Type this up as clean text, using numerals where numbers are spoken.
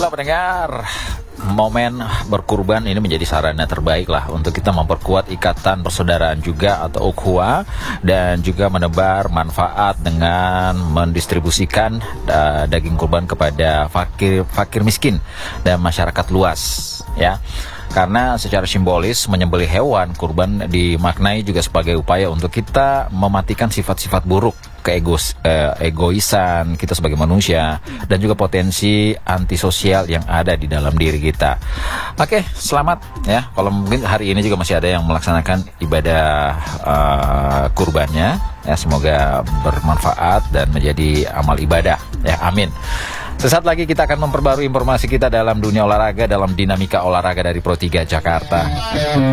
Baiklah pendengar, momen berkurban ini menjadi sarana terbaik lah untuk kita memperkuat ikatan persaudaraan juga atau ukhuwah, dan juga menebar manfaat dengan mendistribusikan daging kurban kepada fakir miskin dan masyarakat luas ya. Karena secara simbolis menyembelih hewan kurban dimaknai juga sebagai upaya untuk kita mematikan sifat-sifat buruk, egoisan kita sebagai manusia, dan juga potensi antisosial yang ada di dalam diri kita. Oke, selamat ya. Kalau mungkin hari ini juga masih ada yang melaksanakan ibadah kurbannya ya, semoga bermanfaat dan menjadi amal ibadah ya, amin. Sesaat lagi kita akan memperbarui informasi kita dalam dunia olahraga, dalam dinamika olahraga dari Pro 3 Jakarta.